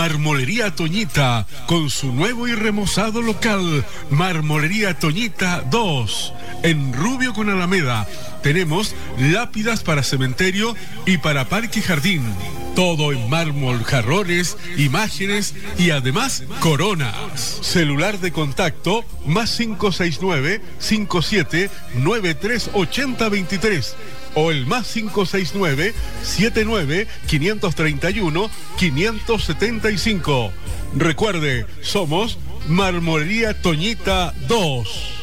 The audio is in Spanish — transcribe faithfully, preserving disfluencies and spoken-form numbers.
Marmolería Toñita, con su nuevo y remozado local, Marmolería Toñita dos, en Rubio con Alameda. Tenemos lápidas para cementerio y para parque y jardín. Todo en mármol, jarrones, imágenes y además coronas. Celular de contacto más cinco seis nueve, cinco siete nueve tres ocho cero dos tres o el más cinco seis nueve, siete nueve cinco tres uno, cinco siete cinco. Recuerde, somos Marmolería Toñita dos.